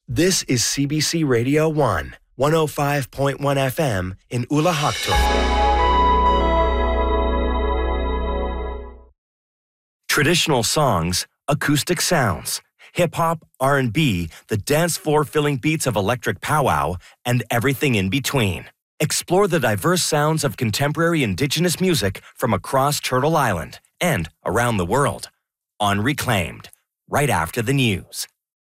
This is CBC Radio 1, 105.1 FM in Ulahattuk. Traditional songs, acoustic sounds, hip-hop, R&B, the dance floor-filling beats of electric powwow, and everything in between. Explore the diverse sounds of contemporary Indigenous music from across Turtle Island and around the world on Reclaimed, right after the news.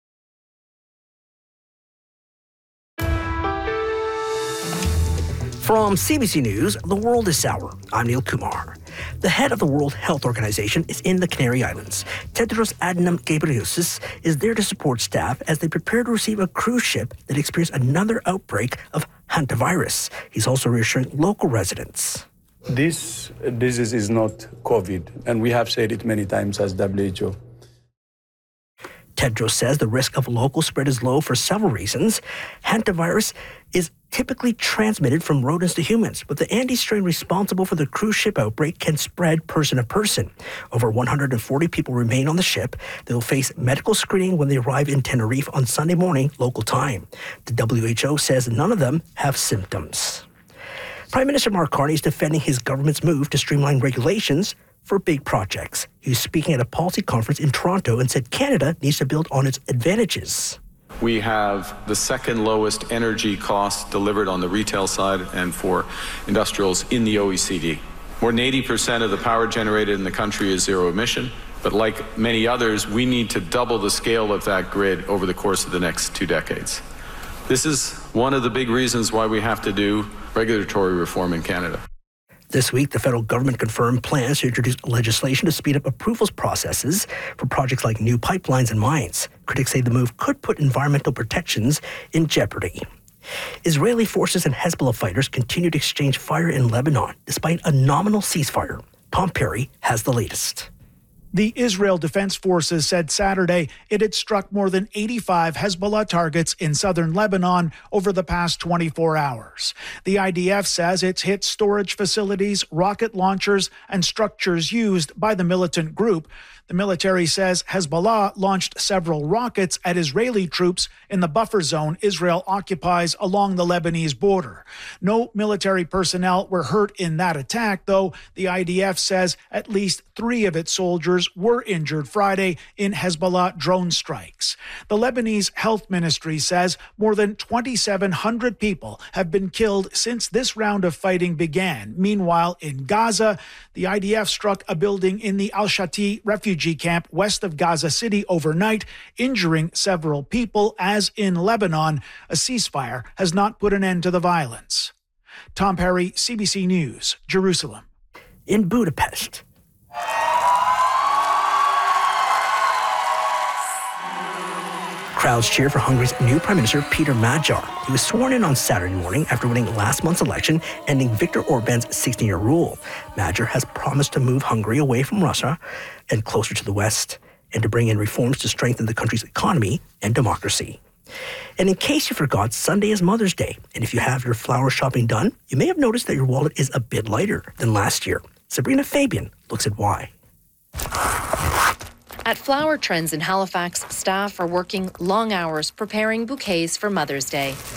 From CBC News, The World is Sour. I'm Neil Kumar. The head of the World Health Organization is in the Canary Islands. Tedros Adhanom Ghebreyesus is there to support staff as they prepare to receive a cruise ship that experienced another outbreak of hantavirus. He's also reassuring local residents. This disease is not COVID, and we have said it many times as WHO. Tedros says the risk of local spread is low for several reasons. Hantavirus is typically transmitted from rodents to humans, but the Andes strain responsible for the cruise ship outbreak can spread person to person. Over 140 people remain on the ship. They will face medical screening when they arrive in Tenerife on Sunday morning, local time. The WHO says none of them have symptoms. Prime Minister Mark Carney is defending his government's move to streamline regulations for big projects. He was speaking at a policy conference in Toronto and said Canada needs to build on its advantages. We have the second lowest energy costs delivered on the retail side and for industrials in the OECD. More than 80% of the power generated in the country is zero emission, but like many others, we need to double the scale of that grid over the course of the next 2 decades. This is one of the big reasons why we have to do regulatory reform in Canada. This week, the federal government confirmed plans to introduce legislation to speed up approvals processes for projects like new pipelines and mines. Critics say the move could put environmental protections in jeopardy. Israeli forces and Hezbollah fighters continue to exchange fire in Lebanon, despite a nominal ceasefire. Tom Perry has the latest. The Israel Defense Forces said Saturday it had struck more than 85 Hezbollah targets in southern Lebanon over the past 24 hours. The IDF says it's hit storage facilities, rocket launchers, and structures used by the militant group. The military says Hezbollah launched several rockets at Israeli troops in the buffer zone Israel occupies along the Lebanese border. No military personnel were hurt in that attack, though the IDF says at least 3 of its soldiers were injured Friday in Hezbollah drone strikes. The Lebanese Health Ministry says more than 2,700 people have been killed since this round of fighting began. Meanwhile, in Gaza, the IDF struck a building in the Al-Shati refugee camp west of Gaza City overnight, injuring several people, as in Lebanon, a ceasefire has not put an end to the violence. Tom Perry, CBC News, Jerusalem. In Budapest, crowds cheer for Hungary's new Prime Minister, Peter Magyar. He was sworn in on Saturday morning after winning last month's election, ending Viktor Orban's 16-year rule. Magyar has promised to move Hungary away from Russia and closer to the West, and to bring in reforms to strengthen the country's economy and democracy. And in case you forgot, Sunday is Mother's Day, and if you have your flower shopping done, you may have noticed that your wallet is a bit lighter than last year. Sabrina Fabian looks at why. At Flower Trends in Halifax, staff are working long hours preparing bouquets for Mother's Day.